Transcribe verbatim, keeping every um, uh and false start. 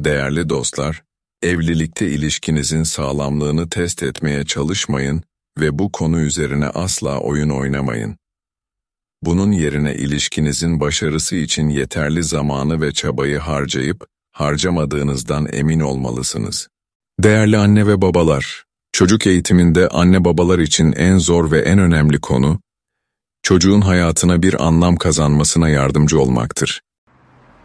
Değerli dostlar, evlilikte ilişkinizin sağlamlığını test etmeye çalışmayın ve bu konu üzerine asla oyun oynamayın. Bunun yerine ilişkinizin başarısı için yeterli zamanı ve çabayı harcayıp, harcamadığınızdan emin olmalısınız. Değerli anne ve babalar, çocuk eğitiminde anne babalar için en zor ve en önemli konu, çocuğun hayatına bir anlam kazanmasına yardımcı olmaktır.